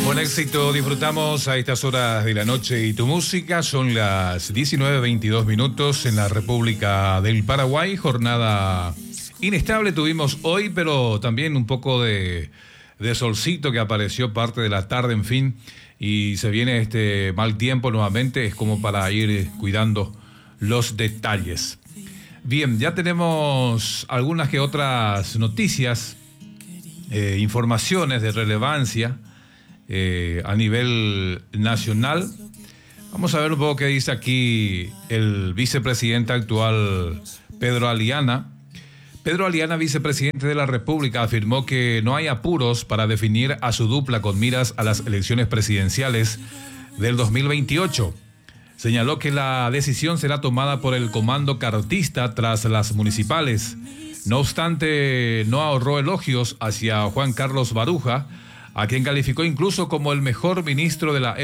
Buen éxito, disfrutamos a estas horas de la noche y tu música. Son las 19:22 minutos en la República del Paraguay. Jornada inestable tuvimos hoy, pero también un poco de solcito que apareció parte de la tarde, en fin. Y se viene este mal tiempo nuevamente, es como para ir cuidando los detalles. Bien, ya tenemos algunas que otras noticias, informaciones de relevancia a nivel nacional. Vamos a ver un poco qué dice aquí el vicepresidente actual, Pedro Aliana. Pedro Aliana, vicepresidente de la República, afirmó que no hay apuros para definir a su dupla con miras a las elecciones presidenciales del 2028. Señaló que la decisión será tomada por el comando cartista tras las municipales. No obstante, no ahorró elogios hacia Juan Carlos Baruja, a quien calificó incluso como el mejor ministro de la